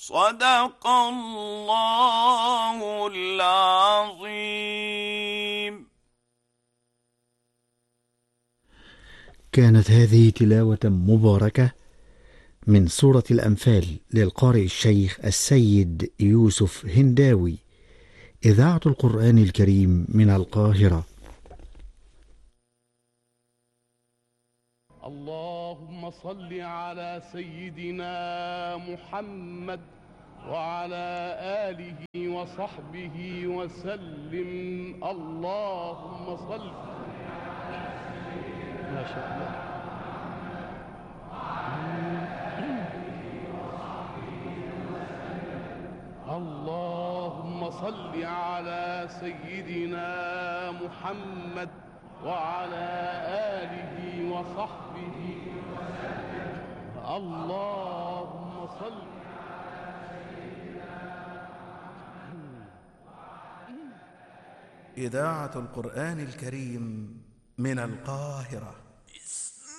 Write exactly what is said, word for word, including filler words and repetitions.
صدق الله العظيم. كانت هذه تلاوة مباركة من سورة الأنفال للقارئ الشيخ السيد يوسف هنداوي، إذاعة القرآن الكريم من القاهرة. اللهم صل على سيدنا محمد وعلى آله وصحبه وسلم. اللهم صل. ما شاء الله. اللهم صل على سيدنا محمد وعلى آله وصحبه وسلم. اللهم صل. إذاعة القرآن الكريم من القاهرة.